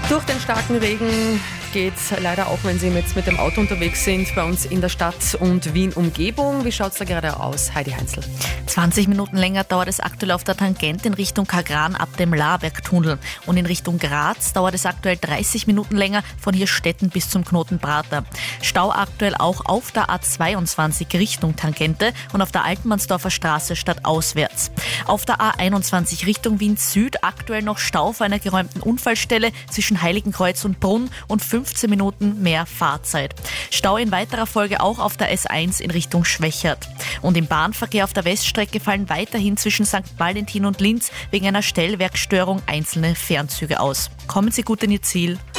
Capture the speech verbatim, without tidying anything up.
Durch den starken Regen geht es leider auch, wenn Sie jetzt mit dem Auto unterwegs sind, bei uns in der Stadt und Wien-Umgebung. Wie schaut es da gerade aus? Heidi Heinzel. zwanzig Minuten länger dauert es aktuell auf der Tangent in Richtung Kagran ab dem Laarbergtunnel. Und in Richtung Graz dauert es aktuell dreißig Minuten länger von Hirstetten bis zum Knoten Prater. Stau aktuell auch auf der A zweiundzwanzig Richtung Tangente und auf der Altenmannsdorfer Straße stadtauswärts. Auf der A einundzwanzig Richtung Wien Süd aktuell noch Stau vor einer geräumten Unfallstelle zwischen Heiligenkreuz und Brunn und fünfzehn Minuten mehr Fahrzeit. Stau in weiterer Folge auch auf der S eins in Richtung Schwächert. Und im Bahnverkehr auf der Weststrecke fallen weiterhin zwischen Sankt Valentin und Linz wegen einer Stellwerkstörung einzelne Fernzüge aus. Kommen Sie gut in Ihr Ziel.